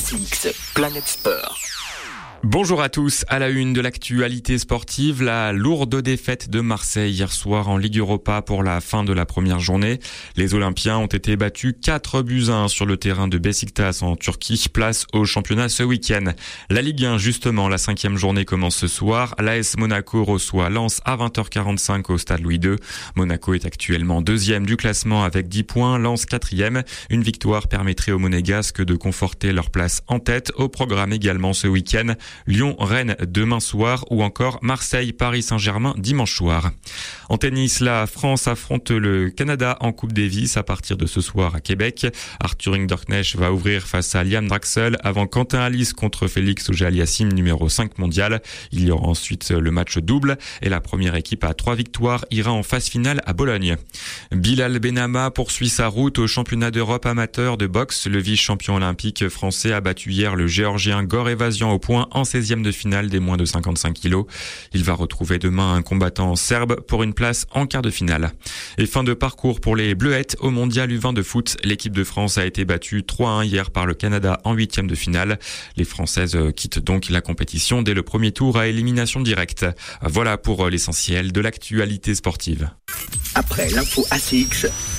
ACX Planète Sport. Bonjour à tous. À la une de l'actualité sportive, la lourde défaite de Marseille hier soir en Ligue Europa pour la fin de la première journée. Les Olympiens ont été battus 4-1 sur le terrain de Beşiktaş en Turquie. Place au championnat ce week-end. La Ligue 1, justement, la 5e journée commence ce soir. L'AS Monaco reçoit Lens à 20h45 au stade Louis II. Monaco est actuellement 2e du classement avec 10 points. Lens 4e. Une victoire permettrait aux Monégasques de conforter leur place en tête. Au programme également ce week-end, Lyon-Rennes demain soir ou encore Marseille-Paris Saint-Germain dimanche soir. En tennis, la France affronte le Canada en Coupe Davis à partir de ce soir à Québec. Arthur Hinderknecht va ouvrir face à Liam Draxl avant Quentin Halys contre Félix Auger-Aliassime, numéro 5 mondial. Il y aura ensuite le match double et la première équipe à 3 victoires ira en phase finale à Bologne. Bilal Benama poursuit sa route au championnat d'Europe amateur de boxe. Le vice-champion olympique français a battu hier le géorgien Gor Evazian au point en 16e de finale des moins de 55 kilos. Il va retrouver demain un combattant serbe pour une place en quart de finale. Et fin de parcours pour les Bleuettes au mondial U20 de foot. L'équipe de France a été battue 3-1 hier par le Canada en 8e de finale. Les Françaises quittent donc la compétition dès le premier tour à élimination directe. Voilà pour l'essentiel de l'actualité sportive. Après l'info ACX,